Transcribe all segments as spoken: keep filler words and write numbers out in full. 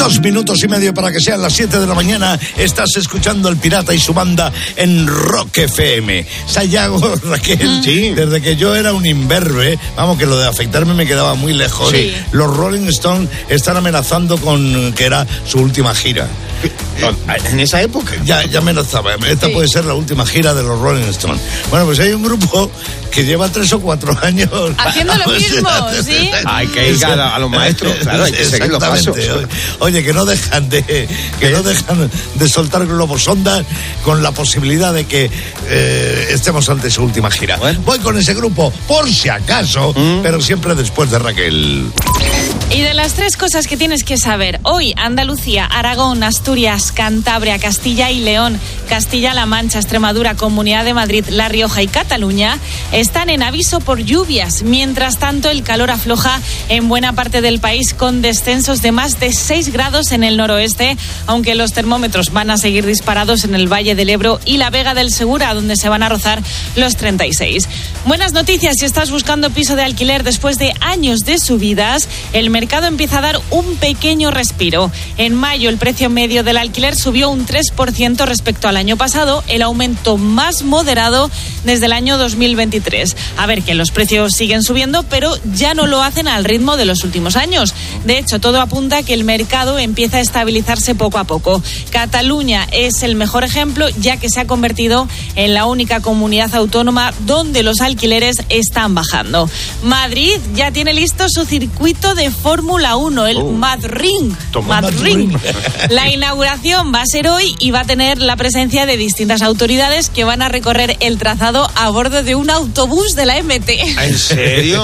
Dos minutos y medio para que sean las siete de la mañana. Estás escuchando El Pirata y su banda en Rock F M. Sayago, Raquel, sí. Desde que yo era un imberbe, vamos, que lo de afeitarme me quedaba muy lejos. Sí. Los Rolling Stones están amenazando con que era su última gira. ¿En esa época? Ya, ya amenazaba. Esta sí. puede ser la última gira de los Rolling Stones. Bueno, pues hay un grupo que lleva tres o cuatro años haciendo lo mismo, ¿sí? Hay que ir a, a los maestros, claro, hay que seguir los pasos. Oye, que no dejan de que no dejan de soltar globos sondas con la posibilidad de que eh, estemos ante su última gira. Bueno. Voy con ese grupo, por si acaso, ¿Mm? pero siempre después de Raquel. Y de las tres cosas que tienes que saber hoy: Andalucía, Aragón, Asturias, Cantabria, Castilla y León, Castilla-La Mancha, Extremadura, Comunidad de Madrid, La Rioja y Cataluña están en aviso por lluvias. Mientras tanto, el calor afloja en buena parte del país, con descensos de más de seis grados en el noroeste, aunque los termómetros van a seguir disparados en el Valle del Ebro y la Vega del Segura, donde se van a rozar los treinta y seis. Buenas noticias si estás buscando piso de alquiler después de años de subidas. El mercado empieza a dar un pequeño respiro. En mayo el precio medio del alquiler subió un tres por ciento respecto al año pasado, el aumento más moderado desde el año dos mil veintitrés. A ver, que los precios siguen subiendo, pero ya no lo hacen al ritmo de los últimos años. De hecho, todo apunta a que el mercado empieza a estabilizarse poco a poco. Cataluña es el mejor ejemplo, ya que se ha convertido en la única comunidad autónoma donde los alquileres están bajando. Madrid ya tiene listo su circuito de Fórmula uno, el oh. Madrid. Madrid. La inauguración va a ser hoy y va a tener la presencia de distintas autoridades que van a recorrer el trazado a bordo de un autobús de la M T. ¿En serio?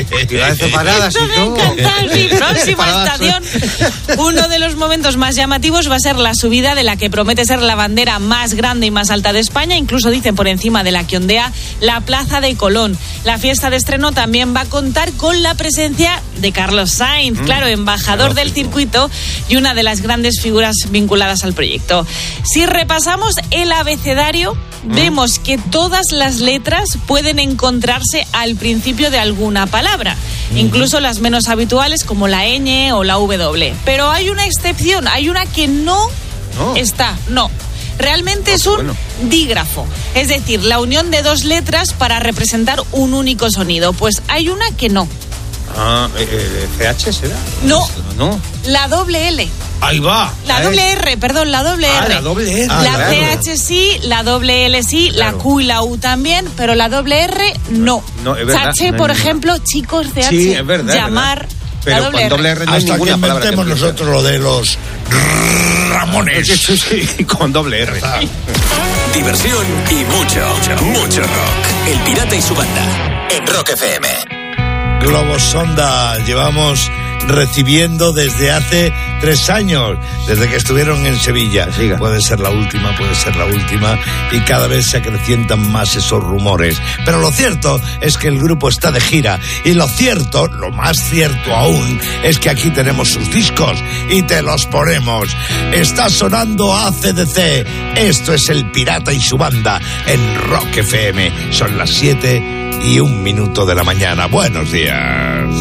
Paradas y todo. Me encanta, sí, próxima estación. Uno de los momentos más llamativos va a ser la subida de la que promete ser la bandera más grande y más alta de España, incluso dicen por encima de la que ondea la Plaza de Colón. La fiesta de estreno también va a contar con la presencia de Carlos Sainz, mm, claro, embajador del circuito y una de las grandes figuras vinculadas al proyecto. Si repasamos el abecedario, mm. vemos que todas las letras pueden encontrarse al principio de alguna palabra, mm. incluso las menos habituales como la ñ o la W. Pero hay una excepción, hay una que no, no. está, no. Realmente oh, es un bueno. dígrafo, es decir, la unión de dos letras para representar un único sonido. Pues hay una que no. Ah, eh, ¿C H será? No, no. La doble L. Ahí va. La doble R, perdón, la doble ah, R. La doble R. La claro. C H sí, la doble L sí, claro. La Q y la U también, pero la doble R no. No, es verdad. Chaché, no por ninguna. ejemplo, chicos, C H, sí, es verdad, llamar. Es verdad. Pero doble con doble R no hay hasta ninguna que inventemos nosotros lo de los Ramones. Sí, sí, con doble R. Diversión y mucho, mucho rock. El Pirata y su banda en Rock F M. Globos sonda llevamos recibiendo desde hace tres años, desde que estuvieron en Sevilla. Siga. Puede ser la última, puede ser la última, y cada vez se acrecientan más esos rumores. Pero lo cierto es que el grupo está de gira, y lo cierto, lo más cierto aún, es que aquí tenemos sus discos y te los ponemos. Está sonando A C D C. Esto es El Pirata y su banda en Rock F M. Son las siete y un minuto de la mañana. Buenos días.